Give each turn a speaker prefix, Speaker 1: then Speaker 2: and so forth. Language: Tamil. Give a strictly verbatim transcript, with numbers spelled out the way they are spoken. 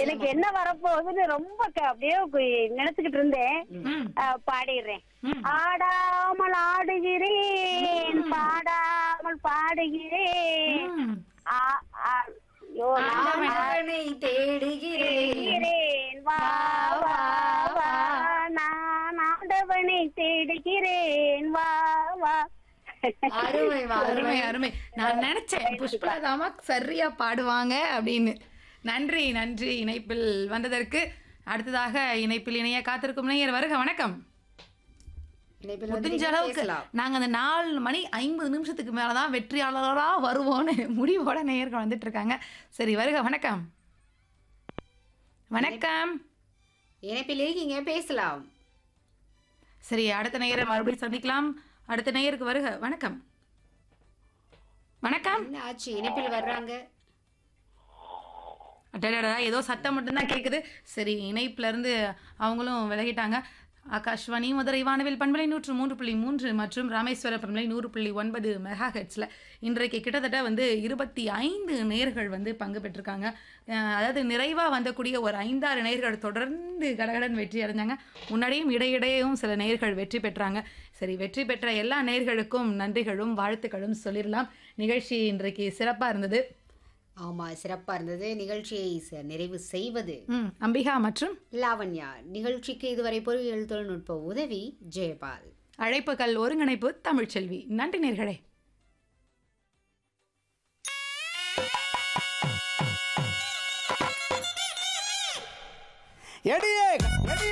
Speaker 1: எனக்கு என்ன வரப்போகுதுன்னு ரொம்ப க- அப்படியே கு- நினைச்சுக்கிட்டு இருந்தேன்.
Speaker 2: ம்.
Speaker 1: அஹ், பாடிடுறேன்.
Speaker 2: ம்.
Speaker 1: ஆடாமல் ஆடுகிறேன், பாடாமல் பாடுகிறேன்.
Speaker 2: ம்.
Speaker 1: ஆ- ஆ- ஐயோ, நான்
Speaker 3: ஆண்டவனை தேடுகிறேன்.
Speaker 1: தேடுகிறேன். வா வா வா, நான் ஆண்டவனை தேடுகிறேன். வா வா.
Speaker 3: அருமை வா,
Speaker 2: அருமை
Speaker 3: அருமை.
Speaker 2: அருமை. நான் நினைச்சேன் புஷ்பா தாமா சரியா பாடுவாங்க அப்படின்னு. நன்றி நன்றி இணைப்பில் வந்ததற்கு. அடுத்ததாக இணைப்பில் இணைய காத்திருக்கும் நேயர் வருக வணக்கம்.
Speaker 3: இணைப்பில்
Speaker 2: முடிஞ்ச
Speaker 3: வந்து
Speaker 2: அளவுக்கு
Speaker 3: பேசலாம்.
Speaker 2: நாங்க அந்த நாலு மணி ஐம்பது நிமிஷத்துக்கு மேலதான் வெற்றியாளரா வருவோன்னு முடிவோட நேயர்கள் வந்துட்டு இருக்காங்க. சரி வருக வணக்கம். வணக்கம்.
Speaker 3: இணைப்பில் இருக்கீங்க, பேசலாம்.
Speaker 2: சரி அடுத்த நேயரை மறுபடியும் சந்திக்கலாம். அடுத்த நேயருக்கு வருக வணக்கம். வணக்கம்.
Speaker 3: என்ன ஆச்சு? இணைப்பில் வர்றாங்க.
Speaker 2: அடடடா, ஏதோ சத்தம் மட்டும்தான் கேட்குது. சரி இணைப்புல இருந்து அவங்களும் விலகிட்டாங்க. ஆகாஷ்வாணி மதுரை வானவில் பண்பலை நூற்று மூன்று புள்ளி மூன்று மற்றும் ராமேஸ்வர பண்பலை நூறு புள்ளி ஒன்பது மெகா ஹெட்ஸில் இன்றைக்கு கிட்டத்தட்ட வந்து இருபத்தி ஐந்து நேர்கள் வந்து பங்கு பெற்றிருக்காங்க. அஹ் அதாவது நிறைவாக வந்தக்கூடிய ஒரு ஐந்தாறு நேர்கள் தொடர்ந்து கடகடன் வெற்றி அடைஞ்சாங்க. முன்னாடியும் இடையிடையும் சில நேர்கள் வெற்றி பெற்றாங்க. சரி வெற்றி பெற்ற எல்லா நேர்களுக்கும் நன்றிகளும் வாழ்த்துக்களும் சொல்லிடலாம். நிகழ்ச்சி இன்றைக்கு சிறப்பாக இருந்தது.
Speaker 3: ஆமா, சிறப்பா இருந்தது. நிகழ்ச்சியை ச- நிறைவு செய்வது
Speaker 2: ம் அம்பிகா மற்றும்
Speaker 3: லாவண்யா. நிகழ்ச்சிக்கு இதுவரை பொறியியல் தொழில்நுட்ப உதவி ஜெயபால்.
Speaker 2: அழைப்புகள் ஒருங்கிணைப்பு தமிழ்ச்செல்வி. நன்றி நேர்களே.
Speaker 4: எடியே எடியே